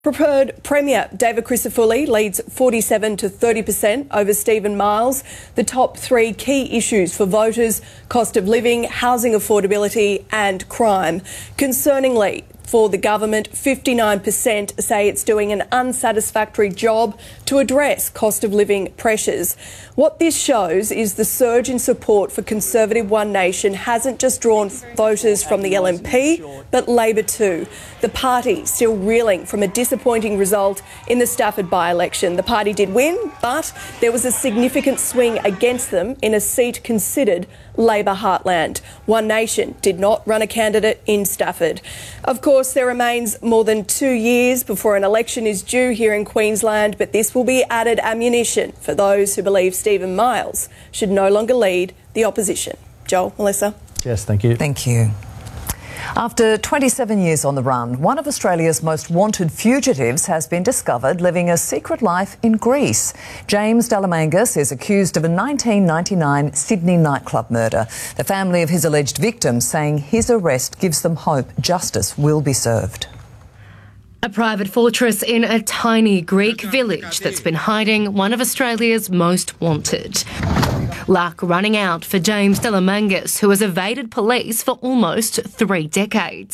Preferred Premier David Crisafulli leads 47 to 30% over Stephen Miles. The top three key issues for voters: cost of living, housing affordability and crime. Concerningly, for the government, 59% say it's doing an unsatisfactory job to address cost of living pressures. What this shows is the surge in support for Conservative One Nation hasn't just drawn voters from the LNP, but Labor too. The party still reeling from a disappointing result in the Stafford by-election. The party did win, but there was a significant swing against them in a seat considered Labor heartland. One Nation did not run a candidate in Stafford. Of course, there remains more than 2 years before an election is due here in Queensland, but this will be added ammunition for those who believe Stephen Miles should no longer lead the opposition. Joel, Melissa. Yes, thank you. Thank you. After 27 years on the run, one of Australia's most wanted fugitives has been discovered living a secret life in Greece. James Delamangas is accused of a 1999 Sydney nightclub murder. The family of his alleged victim saying his arrest gives them hope justice will be served. A private fortress in a tiny Greek village that's been hiding one of Australia's most wanted. Luck running out for James Delamangas, who has evaded police for almost 3 decades.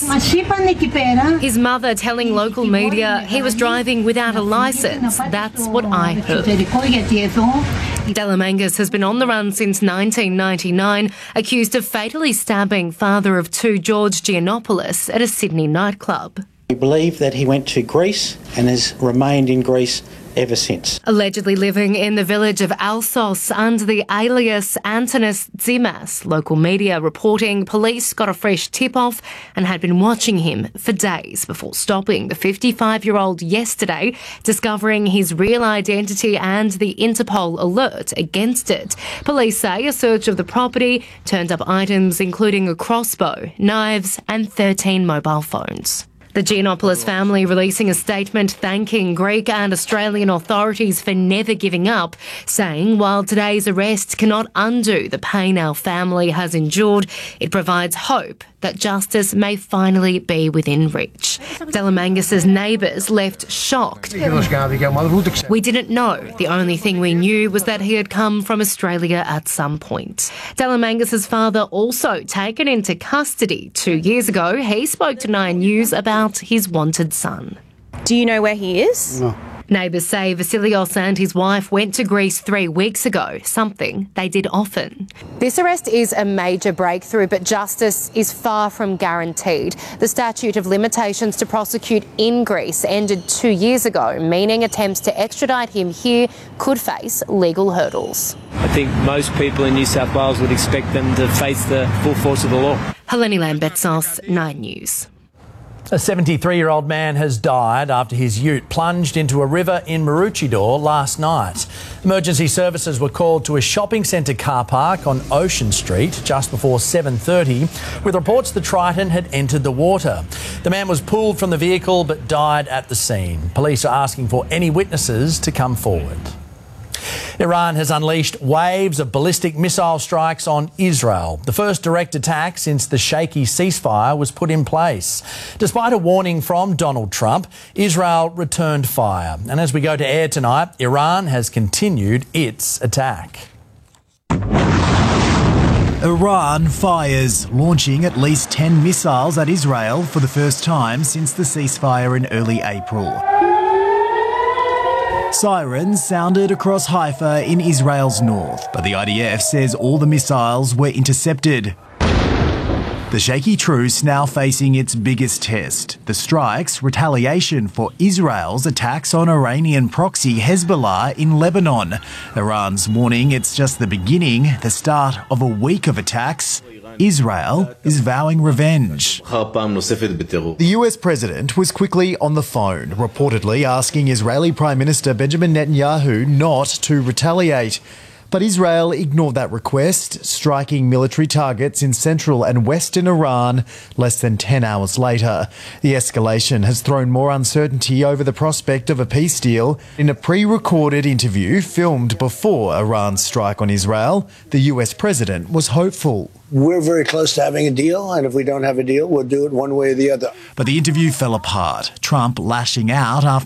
His mother telling local media he was driving without a licence. That's what I heard. Delamangas has been on the run since 1999, accused of fatally stabbing father of 2 George Giannopoulos at a Sydney nightclub. We believe that he went to Greece and has remained in Greece ever since. Allegedly living in the village of Alsos under the alias Antonis Zimas, local media reporting police got a fresh tip-off and had been watching him for days before stopping the 55-year-old yesterday, discovering his real identity and the Interpol alert against it. Police say a search of the property turned up items including a crossbow, knives and 13 mobile phones. The Giannopoulos family releasing a statement thanking Greek and Australian authorities for never giving up, saying while today's arrest cannot undo the pain our family has endured, it provides hope that justice may finally be within reach. Delamangas' neighbours left shocked. We didn't know. The only thing we knew was that he had come from Australia at some point. Delamangas' father also taken into custody 2 years ago. He spoke to Nine News about his wanted son. Do you know where he is? No. Neighbours say Vasilios and his wife went to Greece 3 weeks ago, something they did often. This arrest is a major breakthrough, but justice is far from guaranteed. The statute of limitations to prosecute in Greece ended 2 years ago, meaning attempts to extradite him here could face legal hurdles. I think most people in New South Wales would expect them to face the full force of the law. Helene Lambetsos, 9 News. A 73-year-old man has died after his ute plunged into a river in Maroochydore last night. Emergency services were called to a shopping centre car park on Ocean Street just before 7:30, with reports the Triton had entered the water. The man was pulled from the vehicle but died at the scene. Police are asking for any witnesses to come forward. Iran has unleashed waves of ballistic missile strikes on Israel, the first direct attack since the shaky ceasefire was put in place. Despite a warning from Donald Trump, Israel returned fire. And as we go to air tonight, Iran has continued its attack. Iran fires, launching at least 10 missiles at Israel for the first time since the ceasefire in early April. Sirens sounded across Haifa in Israel's north, but the IDF says all the missiles were intercepted. The shaky truce now facing its biggest test. The strikes, retaliation for Israel's attacks on Iranian proxy Hezbollah in Lebanon. Iran's warning it's just the beginning, the start of a week of attacks. Israel is vowing revenge. The US president was quickly on the phone, reportedly asking Israeli Prime Minister Benjamin Netanyahu not to retaliate. But Israel ignored that request, striking military targets in central and western Iran less than 10 hours later. The escalation has thrown more uncertainty over the prospect of a peace deal. In a pre-recorded interview filmed before Iran's strike on Israel, the US president was hopeful. We're very close to having a deal, and if we don't have a deal, we'll do it one way or the other. But the interview fell apart, Trump lashing out after